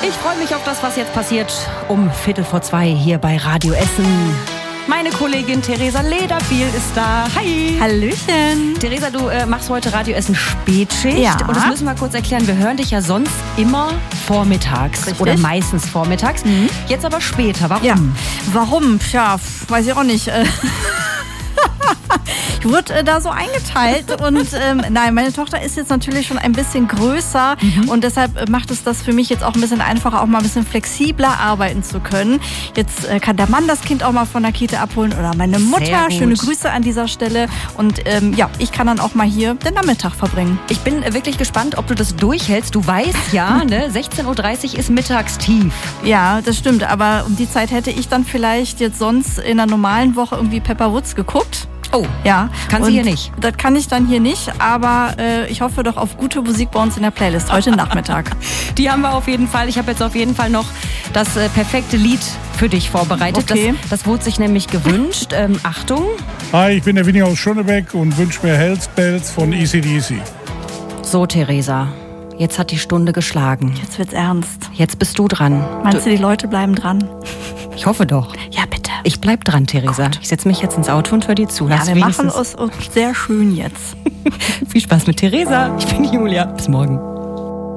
Ich freue mich auf das, was jetzt passiert um 1:15 hier bei Radio Essen. Meine Kollegin Theresa Lederbiel ist da. Hi! Hallöchen! Theresa, du machst heute Radio Essen Spätschicht. Ja. Und das müssen wir kurz erklären. Wir hören dich ja sonst immer vormittags. Richtig. Oder meistens vormittags. Jetzt aber später. Warum? Ja, warum? Tja, weiß ich auch nicht. Ich wurde da so eingeteilt und nein, meine Tochter ist jetzt natürlich schon ein bisschen größer und deshalb macht es das für mich jetzt auch ein bisschen einfacher, auch mal ein bisschen flexibler arbeiten zu können. Jetzt kann der Mann das Kind auch mal von der Kita abholen oder meine Mutter. Schöne Grüße an dieser Stelle und ja, ich kann dann auch mal hier den Nachmittag verbringen. Ich bin wirklich gespannt, ob du das durchhältst. Du weißt ja, ne, 16:30 Uhr ist mittagstief. Ja, das stimmt, aber um die Zeit hätte ich dann vielleicht jetzt sonst in einer normalen Woche irgendwie Pepper Woods geguckt. Oh, ja. Kann sie hier nicht? Das kann ich dann hier nicht, aber ich hoffe doch auf gute Musik bei uns in der Playlist heute Nachmittag. Die haben wir auf jeden Fall. Ich habe jetzt auf jeden Fall noch das perfekte Lied für dich vorbereitet. Okay. Das wurde sich nämlich gewünscht. Achtung. Hi, ich bin der Winnie aus Schönebeck und wünsche mir Hells Bells von AC/DC. So, Theresa, jetzt hat die Stunde geschlagen. Jetzt wird's ernst. Jetzt bist du dran. Meinst du, die Leute bleiben dran? Ich hoffe doch. Ja, bitte. Ich bleib dran, Theresa. Ich setze mich jetzt ins Auto und höre dir zu. Ja, wir machen es uns sehr schön jetzt. Viel Spaß mit Theresa. Ich bin Julia. Bis morgen.